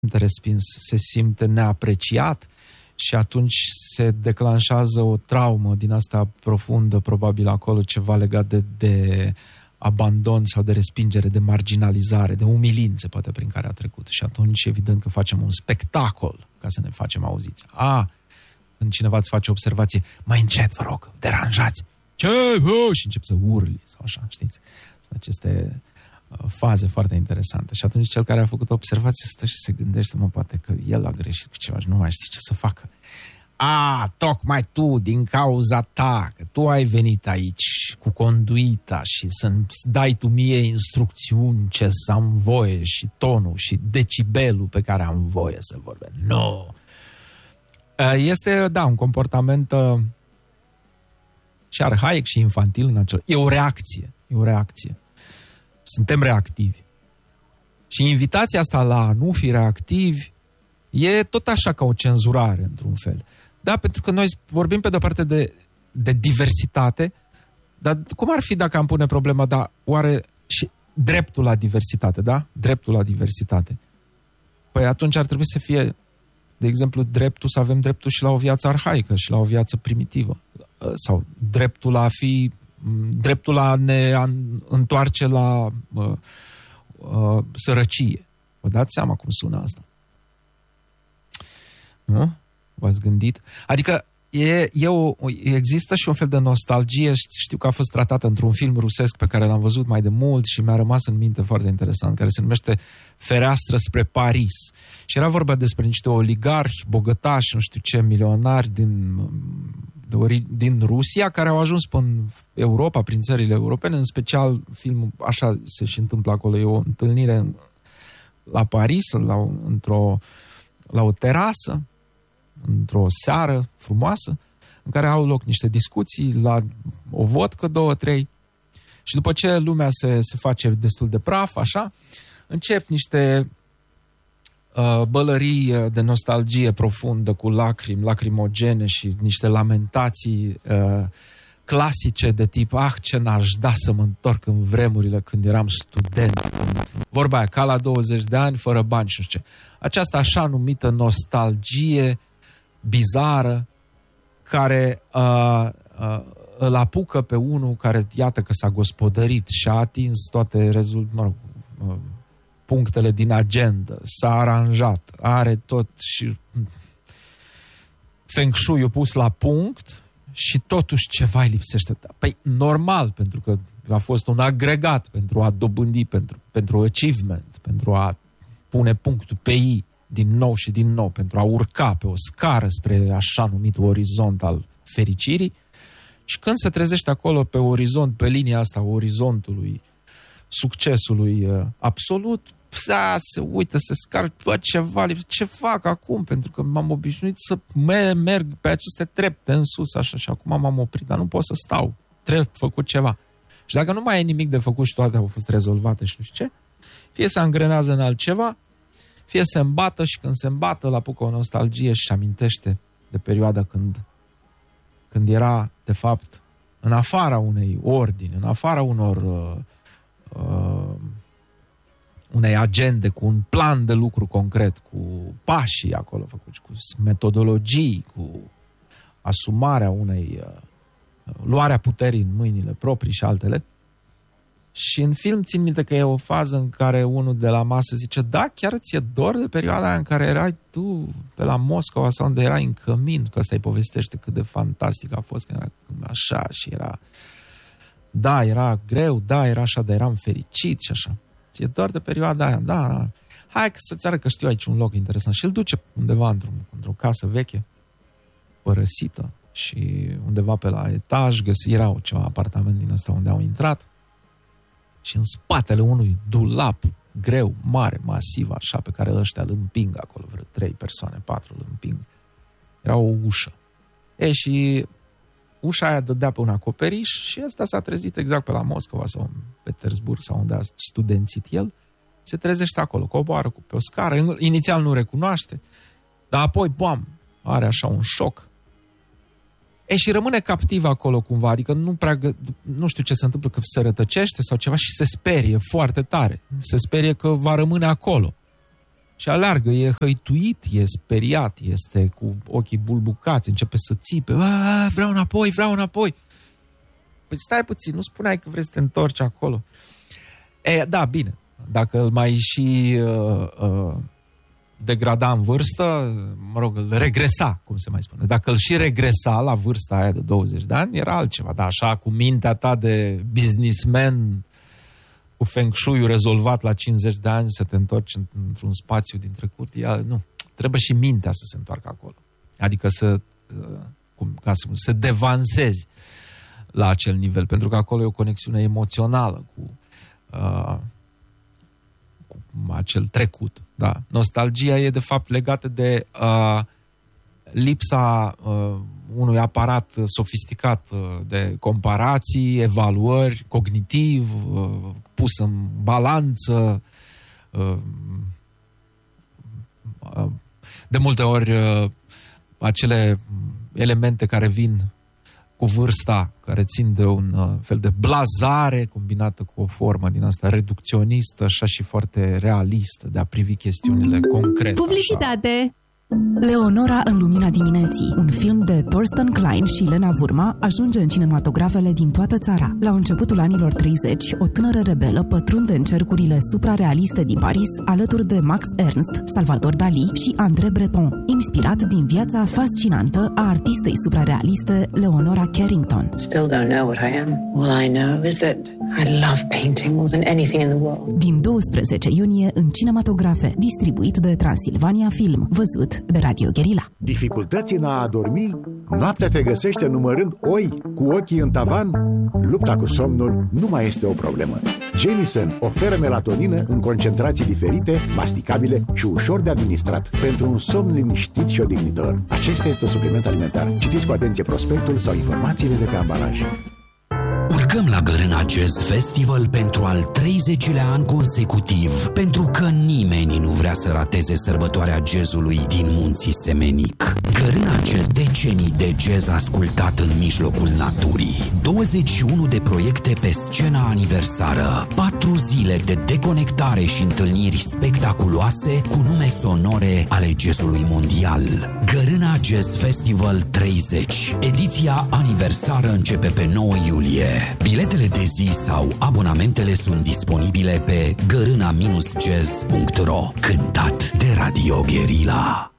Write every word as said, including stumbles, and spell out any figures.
respins, se simte neapreciat și atunci se declanșează o traumă din asta profundă, probabil acolo ceva legat de, de abandon sau de respingere, de marginalizare, de umilințe poate prin care a trecut. Și atunci evident că facem un spectacol ca să ne facem auziți. A, când cineva îți face o observație, mai încet vă rog, deranjați. Ce? Oh! Și încep să urli sau așa, știți? Sunt aceste faze foarte interesante. Și atunci cel care a făcut observație stă și se gândește, mă, poate că el a greșit cu ceva și nu mai știe ce să facă. A, tocmai tu, din cauza ta, că tu ai venit aici cu conduita și să-mi dai tu mie instrucțiuni ce să am voie și tonul și decibelul pe care am voie să vorbesc. Nu! Este, da, un comportament și arhaic și infantil în acel. E o reacție. E o reacție. Suntem reactivi. Și invitația asta la a nu fi reactivi e tot așa ca o cenzurare, într-un fel. Da, pentru că noi vorbim pe de-o parte de, de diversitate, dar cum ar fi dacă am pune problema, da, oare și dreptul la diversitate, da? Dreptul la diversitate. Păi atunci ar trebui să fie, de exemplu, dreptul să avem dreptul și la o viață arhaică și la o viață primitivă. Sau dreptul la a fi, dreptul la a ne întoarce la uh, uh, sărăcie. Vă dați seama cum sună asta? Nu? V-ați gândit? Adică e, e o, există și un fel de nostalgie, știu că a fost tratată într-un film rusesc pe care l-am văzut mai de mult și mi-a rămas în minte foarte interesant, care se numește Fereastră spre Paris. Și era vorba despre niște oligarhi, bogătași, nu știu ce, milionari din, de ori, din Rusia, care au ajuns până în Europa, prin țările europene, în special filmul, așa se și întâmplă acolo, e o întâlnire la Paris, la, într-o, la o terasă, într-o seară frumoasă, în care au loc niște discuții, la o vodcă, două, trei, și după ce lumea se, se face destul de praf, așa, încep niște uh, bălării de nostalgie profundă, cu lacrimi, lacrimogene și niște lamentații uh, clasice de tip, ah, ce n-aș da să mă întorc în vremurile când eram student, când, vorba aia, ca la douăzeci de ani, fără bani și nu știu ce. Această așa numită nostalgie bizară, care uh, uh, îl apucă pe unul care, iată că s-a gospodărit și a atins toate rezult, mă rog, uh, punctele din agenda, s-a aranjat, are tot și feng shui-ul pus la punct și totuși ceva îi lipsește. Păi normal, pentru că a fost un agregat pentru a dobândi, pentru, pentru achievement, pentru a pune punctul pe I din nou și din nou, pentru a urca pe o scară spre așa numitul orizont al fericirii. Și când se trezește acolo pe orizont, pe linia asta orizontului succesului uh, absolut, psa, se uită, se scară, bă, ceva, ce fac acum? Pentru că m-am obișnuit să merg pe aceste trepte în sus, așa, și acum m-am oprit, dar nu pot să stau. Trebuie făcut ceva. Și dacă nu mai e nimic de făcut și toate au fost rezolvate și nu știu ce, fie se angrenează în altceva, fie se îmbată și când se îmbată îl apucă o nostalgie și amintește de perioada când, când era, de fapt, în afara unei ordini, în afara unor uh, uh, unei agende, cu un plan de lucru concret, cu pașii acolo făcuți, cu metodologii, cu asumarea unei, uh, luarea puterii în mâinile proprii și altele. Și în film țin minte că e o fază în care unul de la masă zice, da, chiar ți-e dor de perioada aia în care erai tu pe la Moscova sau unde erai în cămin, că ăsta îi povestește cât de fantastic a fost, că era așa și era, da, era greu, da, era așa, dar eram fericit și așa. Ți-e dor de perioada aia, da, hai că să-ți arăt că știu aici un loc interesant. Și îl duce undeva într-o, într-o casă veche, părăsită, și undeva pe la etaj găsi, era ceva apartament din ăsta unde au intrat. Și în spatele unui dulap greu, mare, masiv, așa, pe care ăștia îl împing acolo, vreo trei persoane, patru îl împing, era o ușă. E, și ușa aia dădea pe un acoperiș și ăsta s-a trezit exact pe la Moscova sau în Petersburg sau unde a studențit el. Se trezește acolo, coboară pe o scară, inițial nu recunoaște, dar apoi, bam, are așa un șoc. E, și rămâne captiv acolo cumva, adică nu prea, nu știu ce se întâmplă, că se rătăcește sau ceva și se sperie foarte tare. Se sperie că va rămâne acolo. și aleargă, e hăituit, e speriat, este cu ochii bulbucați, începe să țipe, vreau înapoi, vreau înapoi. Păi stai puțin, nu spuneai că vrei să te întorci acolo. E, da, bine, dacă îl mai și uh, uh, degrada în vârstă, mă rog, îl regresa, cum se mai spune. Dacă îl și regresa la vârsta aia de douăzeci de ani, era altceva. Dar așa, cu mintea ta de businessman, cu feng shui-ul rezolvat la cincizeci de ani, să te întorci într-un spațiu din trecut, ea, nu. Trebuie și mintea să se întoarcă acolo. Adică să, cum, ca să, să devansezi la acel nivel, pentru că acolo e o conexiune emoțională cu, uh, cu acel trecut. Da. Nostalgia e de fapt legată de uh, lipsa uh, unui aparat sofisticat uh, de comparații, evaluări, cognitiv, uh, pus în balanță. Uh, uh, de multe ori uh, acele elemente care vin cu vârsta, care țin de un uh, fel de blazare combinată cu o formă din asta reducționistă, așa și foarte realistă de a privi chestiunile concrete. Publicitate! Așa. Leonora în lumina dimineții, un film de Thorsten Klein și Lena Vurma, ajunge în cinematografele din toată țara. La începutul anilor treizeci, o tânără rebelă pătrunde în cercurile suprarealiste din Paris, alături de Max Ernst, Salvador Dali și André Breton, inspirat din viața fascinantă a artistei suprarealiste Leonora Carrington. Still don't know what I am. All I know is that I love painting more than anything in the world. Din douăsprezece iunie în cinematografe, distribuit de Transilvania Film, văzut de Radio Guerilla. Dificultăți în a adormi? Noaptea te găsește numărând oi cu ochii în tavan? Lupta cu somnul nu mai este o problemă. Jamieson oferă melatonină în concentrații diferite, masticabile și ușor de administrat pentru un somn liniștit și odihnitor. Acesta este un supliment alimentar. Citiți cu atenție prospectul sau informațiile de pe ambalaj. Urcăm la Gărâna Jazz Festival pentru al treizecilea an consecutiv, pentru că nimeni nu vrea să rateze sărbătoarea jazzului din Munții Semenic. Gărâna Jazz, decenii de jazz ascultat în mijlocul naturii. douăzeci și unu de proiecte pe scena aniversară, patru zile de deconectare și întâlniri spectaculoase cu nume sonore ale jazzului mondial. Gărâna Jazz Festival treizeci. Ediția aniversară începe pe nouă iulie. Biletele de zi sau abonamentele sunt disponibile pe gărâna jazz punct ro. Cântat de Radio Guerilla.